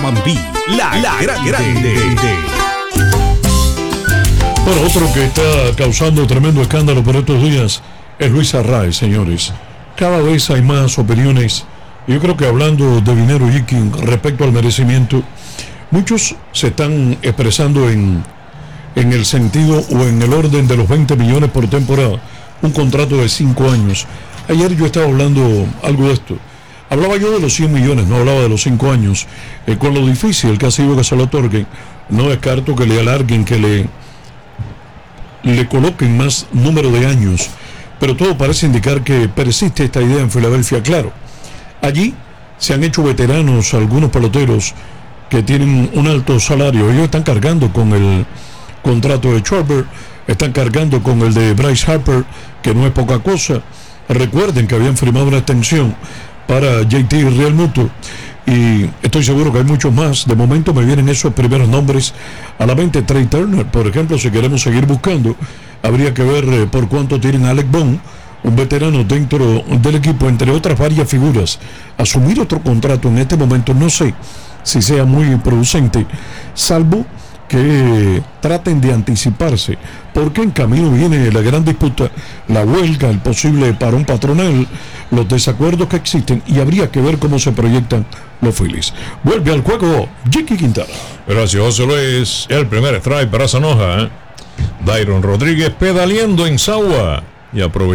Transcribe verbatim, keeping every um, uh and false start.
Mambí, la, la gran grande. Bueno, otro que está causando tremendo escándalo por estos días es Luis Arraez, señores. Cada vez hay más opiniones. Yo creo que hablando de dinero, Jiquín, respecto al merecimiento, muchos se están expresando en, en el sentido o en el orden de los veinte millones por temporada. Un contrato de cinco años. Ayer yo estaba hablando algo de esto. Hablaba yo de los cien millones, no hablaba de los cinco años. Eh, con lo difícil que ha sido que se lo otorguen, no descarto que le alarguen, que le, le coloquen más número de años. Pero todo parece indicar que persiste esta idea en Filadelfia, claro. Allí se han hecho veteranos algunos peloteros que tienen un alto salario. Ellos están cargando con el contrato de Schwarber, están cargando con el de Bryce Harper, que no es poca cosa. Recuerden que habían firmado una extensión para J T Real Muto, y estoy seguro que hay muchos más. De momento me vienen esos primeros nombres a la mente. Trey Turner, por ejemplo, si queremos seguir buscando, habría que ver eh, por cuánto tienen a Alec Bohm, un veterano dentro del equipo, entre otras varias figuras. Asumir otro contrato en este momento no sé si sea muy producente, salvo que traten de anticiparse, porque en camino viene la gran disputa, la huelga, el posible parón patronal, los desacuerdos que existen, y habría que ver cómo se proyectan los Phillies. Vuelve al juego Jicky Quintana. Gracias, José Luis. El primer strike para Sanoja, ¿eh? Dairon Rodríguez pedaleando en Sagua y aprovechando